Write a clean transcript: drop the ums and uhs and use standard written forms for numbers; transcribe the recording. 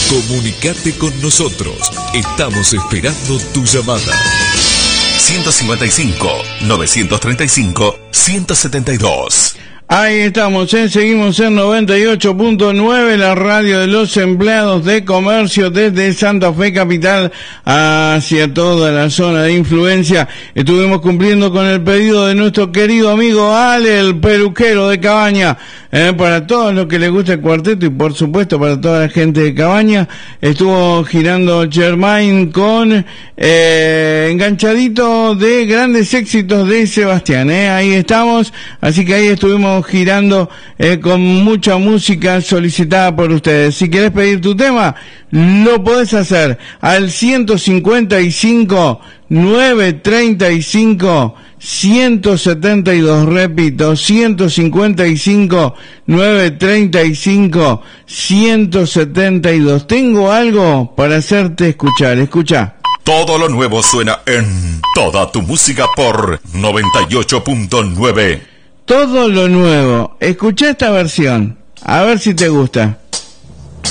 Comunicate con nosotros. Estamos esperando tu llamada. 155-935-172. Ahí estamos, seguimos en 98.9, la radio de los empleados de comercio desde Santa Fe Capital hacia toda la zona de influencia. Estuvimos cumpliendo con el pedido de nuestro querido amigo Ale, el peluquero de Cabaña. Para todos los que les gusta el cuarteto y por supuesto para toda la gente de Cabaña, estuvo girando Germain con enganchadito de grandes éxitos de Sebastián. Ahí estamos, así que ahí estuvimos girando con mucha música solicitada por ustedes. Si querés pedir tu tema, lo podés hacer al 155-935-172, repito, 155-935-172. Tengo algo para hacerte escuchar, escucha. Todo lo nuevo suena en toda tu música por 98.9. Todo lo nuevo. Escucha esta versión, a ver si te gusta.